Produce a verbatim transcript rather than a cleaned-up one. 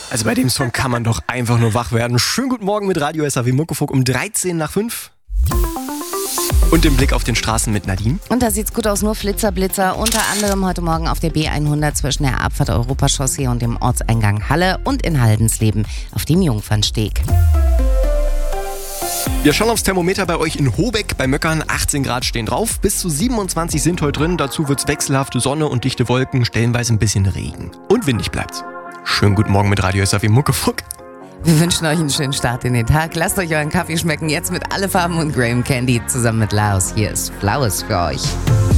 Also bei dem Song kann man doch einfach nur wach werden. Schönen guten Morgen mit Radio S A W Muckefuck um dreizehn nach fünf. Und im Blick auf den Straßen mit Nadine. Und da sieht's gut aus, nur Flitzer, Blitzer. Unter anderem heute Morgen auf der B hundert zwischen der Abfahrt Europachaussee und dem Ortseingang Halle und in Haldensleben auf dem Jungfernsteg. Wir schauen aufs Thermometer bei euch in Hobeck. Bei Möckern achtzehn Grad stehen drauf. Bis zu siebenundzwanzig sind heute drin. Dazu wird's wechselhafte Sonne und dichte Wolken, stellenweise ein bisschen Regen. Und windig bleibt's. Schönen guten Morgen mit Radio S A W Muckefuck. Wir wünschen euch einen schönen Start in den Tag. Lasst euch euren Kaffee schmecken. Jetzt mit Alle Farben und Graham Candy zusammen mit Laos. Hier ist Flowers für euch.